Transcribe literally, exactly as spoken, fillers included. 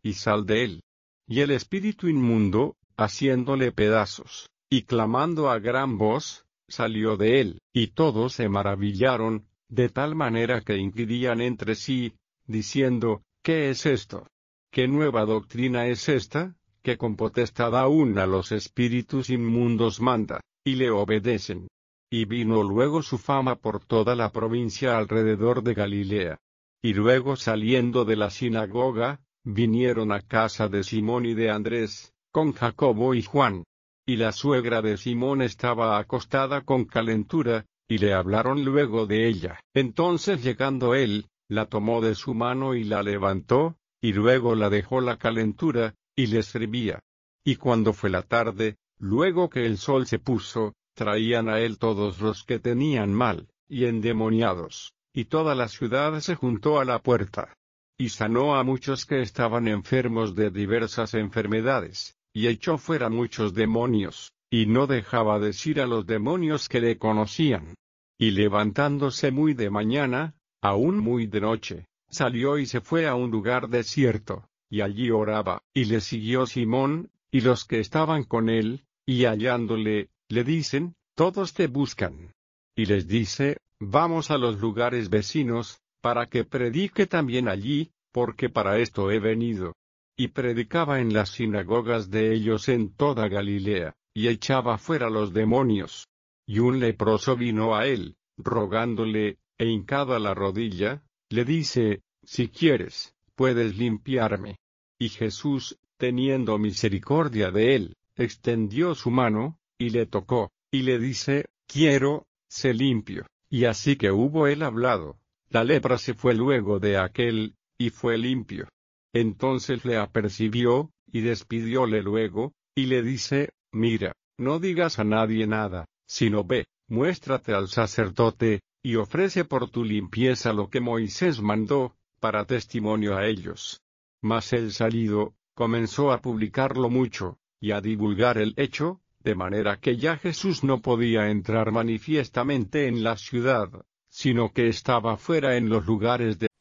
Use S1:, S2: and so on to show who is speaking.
S1: y sal de él. Y el espíritu inmundo, haciéndole pedazos, y clamando a gran voz, salió de él, y todos se maravillaron, de tal manera que inquirían entre sí, diciendo, ¿qué es esto? ¿Qué nueva doctrina es esta, que con potestad aún a los espíritus inmundos manda, y le obedecen? Y vino luego su fama por toda la provincia alrededor de Galilea. Y luego saliendo de la sinagoga, vinieron a casa de Simón y de Andrés, con Jacobo y Juan. Y la suegra de Simón estaba acostada con calentura, y le hablaron luego de ella. Entonces llegando él, la tomó de su mano y la levantó, y luego la dejó la calentura, y le servía. Y cuando fue la tarde, luego que el sol se puso, traían a él todos los que tenían mal, y endemoniados, y toda la ciudad se juntó a la puerta. Y sanó a muchos que estaban enfermos de diversas enfermedades, y echó fuera muchos demonios, y no dejaba decir a los demonios que le conocían. Y levantándose muy de mañana, aún muy de noche, salió y se fue a un lugar desierto, y allí oraba, y le siguió Simón, y los que estaban con él, y hallándole, le dicen, todos te buscan. Y les dice, vamos a los lugares vecinos, para que predique también allí, porque para esto he venido. Y predicaba en las sinagogas de ellos en toda Galilea, y echaba fuera los demonios. Y un leproso vino a él, rogándole, e hincado a la rodilla, le dice, si quieres, puedes limpiarme. Y Jesús, teniendo misericordia de él, extendió su mano, y le tocó, y le dice, quiero, sé limpio. Y así que hubo él hablado, la lepra se fue luego de aquel, y fue limpio. Entonces le apercibió, y despidióle luego, y le dice, mira, no digas a nadie nada, sino ve, muéstrate al sacerdote, y ofrece por tu limpieza lo que Moisés mandó, para testimonio a ellos. Mas él salido, comenzó a publicarlo mucho, y a divulgar el hecho, de manera que ya Jesús no podía entrar manifiestamente en la ciudad, sino que estaba fuera en los lugares de